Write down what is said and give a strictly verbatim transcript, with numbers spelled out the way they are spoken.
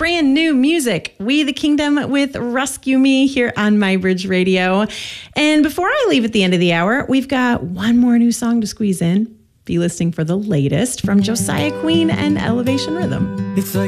brand new music, We the Kingdom with Rescue Me here on My Bridge Radio. And before I leave at the end of the hour, we've got one more new song to squeeze in. Be listening for the latest from Josiah Queen and Elevation Rhythm. It's like